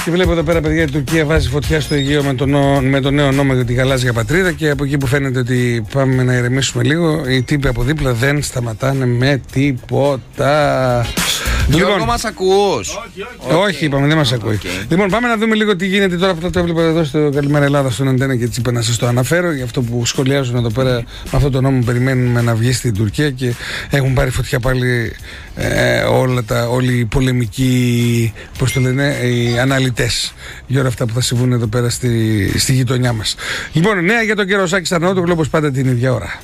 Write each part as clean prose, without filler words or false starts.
και βλέπω εδώ πέρα, παιδιά, η Τουρκία βάζει φωτιά στο Αιγαίο με το νέο νόμο για τη γαλάζια πατρίδα. Και από εκεί που φαίνεται ότι πάμε να ηρεμήσουμε λίγο, οι τύποι από δίπλα δεν σταματάνε με τίποτα. Γιώργο, μας ακούς? Όχι, είπαμε, δεν μας ακούει. Λοιπόν, πάμε να δούμε λίγο τι γίνεται τώρα που το έβλεπα εδώ στο Καλημέρα Ελλάδα στον Αντένα και έτσι είπα να σας το αναφέρω. Για αυτό που σχολιάζουν εδώ πέρα με αυτό το νόμο, περιμένουμε να βγει στην Τουρκία και έχουν πάρει φωτιά πάλι όλοι οι πολεμικοί, πώς το λένε, οι αναλυτές για όλα αυτά που θα συμβούν εδώ πέρα στη γειτονιά μας. Λοιπόν, νέα για τον καιρό, Σάκης Αρναούτογλου, όπως πάντα την ίδια ώρα.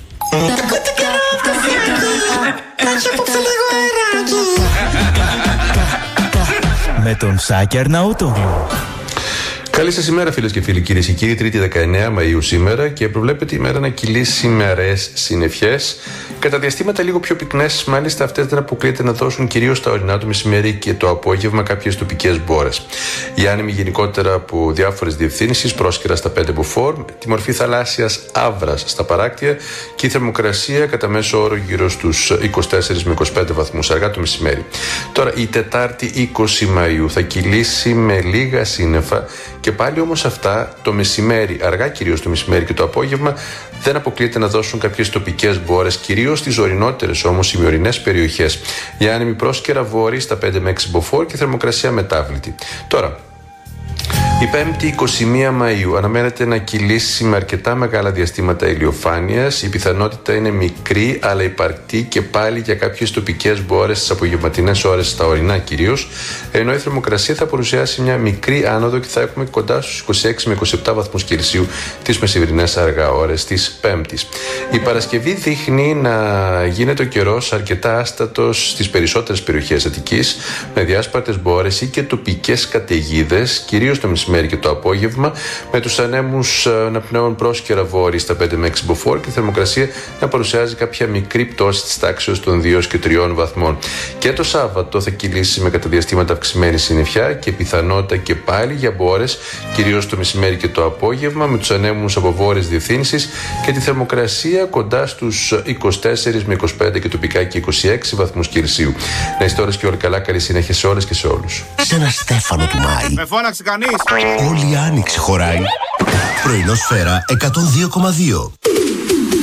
Με τον Σάκη Αρναούτογλου. Καλή σας ημέρα, φίλες και φίλοι, κυρίες και κύριοι. Τρίτη 19 Μαΐου σήμερα και προβλέπεται η μέρα να κυλήσει με αραιές συννεφιές. Κατά διαστήματα λίγο πιο πυκνές, μάλιστα αυτές δεν αποκλείεται να δώσουν κυρίως τα ορεινά το μεσημέρι και το απόγευμα κάποιες τοπικές μπόρες. Οι άνεμοι γενικότερα από διάφορες διευθύνσεις, πρόσκαιρα στα 5 μποφόρ, τη μορφή θαλάσσιας άβρας στα παράκτια και η θερμοκρασία κατά μέσο όρο γύρω στους 24 με 25 βαθμούς αργά το μεσημέρι. Τώρα η Τετάρτη 20 Μαΐου θα κυλήσει με λίγα σύννεφα. Και πάλι όμως αυτά το μεσημέρι, αργά κυρίως το μεσημέρι και το απόγευμα, δεν αποκλείεται να δώσουν κάποιες τοπικές μπόρες, κυρίως στις ορεινότερες όμως ημιορεινές περιοχές. Οι άνεμοι πρόσκαιρα βόρειοι στα 5 με 6 μποφόρ και θερμοκρασία μετάβλητη. Τώρα, η 5η 21 Μαΐου αναμένεται να κυλήσει με αρκετά μεγάλα διαστήματα ηλιοφάνειας. Η πιθανότητα είναι μικρή αλλά υπαρκτή και πάλι για κάποιες τοπικές μπόρες στις απογευματινές ώρες, στα ορεινά κυρίως, ενώ η θερμοκρασία θα παρουσιάσει μια μικρή άνοδο και θα έχουμε κοντά στους 26 με 27 βαθμούς Κελσίου τις μεσημερινές αργά ώρες της Πέμπτης. Η Παρασκευή δείχνει να γίνεται ο καιρός αρκετά άστατος στις περισσότερες περιοχές Αττικής, με διάσπαρτες μπόρες ή και τοπικές καταιγίδες, κυρίως το μεσημέρι και το απόγευμα, με τους ανέμους να πνέουν πρόσκαιρα βόρειοι στα 5 με 6 μποφόρ και η θερμοκρασία να παρουσιάζει κάποια μικρή πτώση της τάξης των 2 και 3 βαθμών. Και το Σάββατο θα κυλήσει με κατά διαστήματα αυξημένη συννεφιά και πιθανότητα και πάλι για μπόρες, κυρίως το μεσημέρι και το απόγευμα, με τους ανέμους από βόρειες διευθύνσεις και τη θερμοκρασία κοντά στους 24 με 25 και τοπικά και 26 βαθμούς Κελσίου. Να είστε ώρες και όλοι καλά, καλή συνέχεια σε όλες και σε όλους. Σε ένα Στέφανο του Μάη. Με φώναξε κανείς? Όλη η άνοιξη χωράει. Πρωινό Σφαίρα 102,2.